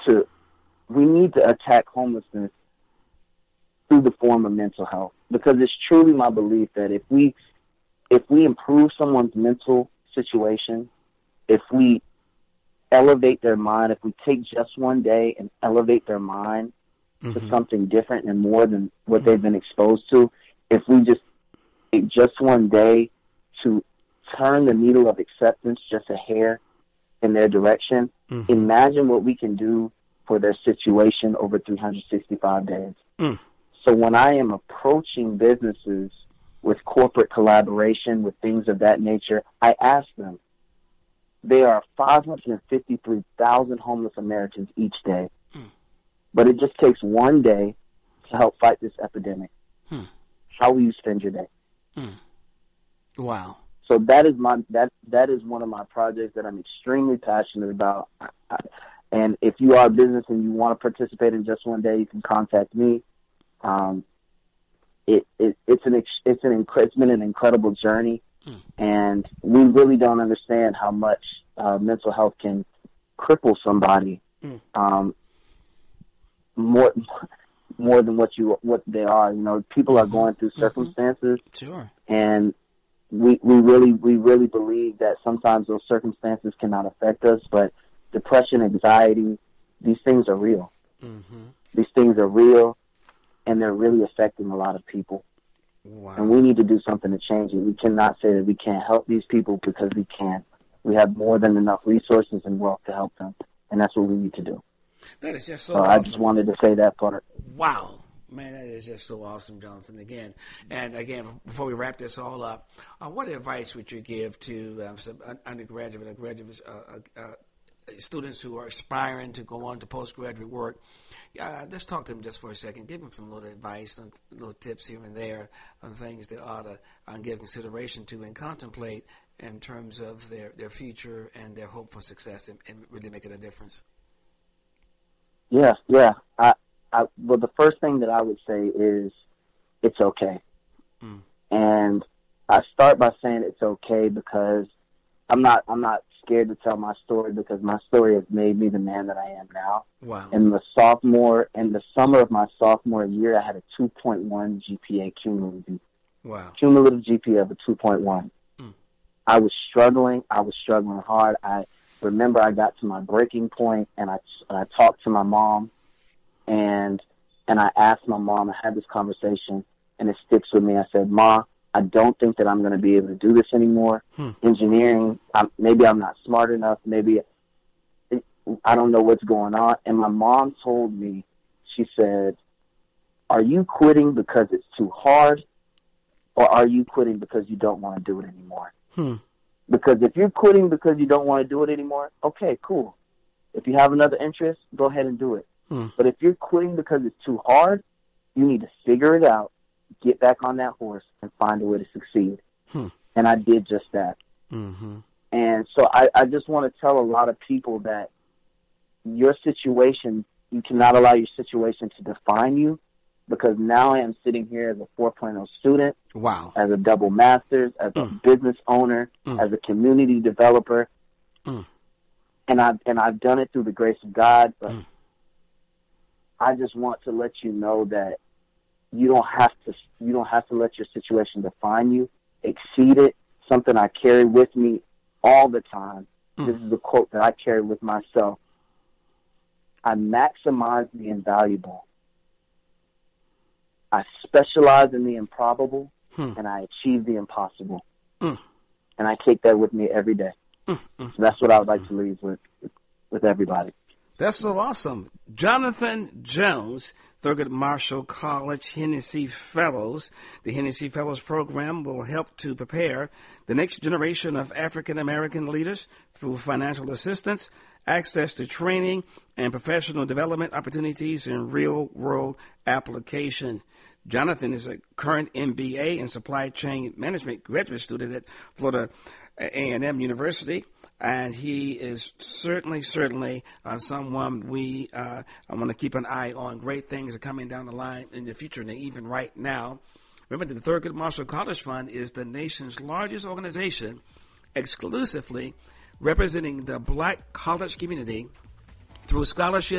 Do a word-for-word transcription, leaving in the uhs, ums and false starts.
to we need to attack homelessness through the form of mental health, because it's truly my belief that if we if we improve someone's mental situation, if we elevate their mind, if we take just one day and elevate their mind mm-hmm. to something different and more than what mm-hmm. they've been exposed to, if we just take just one day to turn the needle of acceptance just a hair in their direction, mm-hmm. imagine what we can do for their situation over three hundred sixty-five days. Mm. So when I am approaching businesses with corporate collaboration, with things of that nature, I ask them, there are five hundred fifty-three thousand homeless Americans each day, mm. but it just takes one day to help fight this epidemic. Hmm. How will you spend your day? Mm. Wow. So that is my that that is one of my projects that I'm extremely passionate about. And if you are a business and you want to participate in Just One Day, you can contact me. Um, it, it it's an it's an it's been an incredible journey, mm. and we really don't understand how much uh, mental health can cripple somebody mm. um, more more than what you what they are. You know, people mm-hmm. are going through circumstances, mm-hmm. sure, and we we really we really believe that sometimes those circumstances cannot affect us, but depression, anxiety, these things are real. Mm-hmm. These things are real, and they're really affecting a lot of people. Wow. And we need to do something to change it. We cannot say that we can't help these people, because we can. We have more than enough resources and wealth to help them, and that's what we need to do. That is just so so awesome. I just wanted to say that part. Wow. Man, that is just so awesome, Jonathan. Again, and again, before we wrap this all up, uh, what advice would you give to um, some undergraduate or graduate uh, uh, students who are aspiring to go on to postgraduate work? Uh, let's talk to them just for a second. Give them some little advice, some little tips here and there on things they ought to uh, give consideration to and contemplate in terms of their, their future and their hope for success and, and really making a difference. Yeah, yeah. I, I, well, the first thing that I would say is it's okay. Mm. And I start by saying it's okay because I'm not I'm not scared to tell my story, because my story has made me the man that I am now. Wow. In the sophomore, in the summer of my sophomore year, I had a two point one G P A cumulative. Wow. Cumulative G P A of a two point one. Mm. I was struggling. I was struggling hard. I remember I got to my breaking point, and I, I talked to my mom, and and I asked my mom, I had this conversation, and it sticks with me. I said, Ma, I don't think that I'm going to be able to do this anymore. Hmm. Engineering, I'm, maybe I'm not smart enough. Maybe it, I don't know what's going on. And my mom told me, she said, are you quitting because it's too hard, or are you quitting because you don't want to do it anymore? Hmm. Because if you're quitting because you don't want to do it anymore, okay, cool. If you have another interest, go ahead and do it. Hmm. But if you're quitting because it's too hard, you need to figure it out, get back on that horse, and find a way to succeed. Hmm. And I did just that. Mm-hmm. And so I, I just want to tell a lot of people that your situation, you cannot allow your situation to define you, because now I am sitting here as a four point oh student, wow, as a double master's, as mm. a business owner, mm. as a community developer, mm. and I've and I've done it through the grace of God. But mm. I just want to let you know that you don't have to you don't have to let your situation define you. Exceed it. Something I carry with me all the time. Mm. This is a quote that I carry with myself. I maximize the invaluable. I specialize in the improbable, hmm. and I achieve the impossible. Mm. And I take that with me every day. Mm. Mm. So that's what I would like to leave with with everybody. That's so awesome. Jonathan Jones, Thurgood Marshall College Hennessy Fellows. The Hennessy Fellows program will help to prepare the next generation of African-American leaders through financial assistance, access to training, and professional development opportunities in real-world application. Jonathan is a current M B A in supply chain management graduate student at Florida A and M University, and he is certainly, certainly uh, someone we uh, I want to keep an eye on. Great things are coming down the line in the future, and even right now. Remember, the Thurgood Marshall College Fund is the nation's largest organization exclusively representing the black college community through scholarship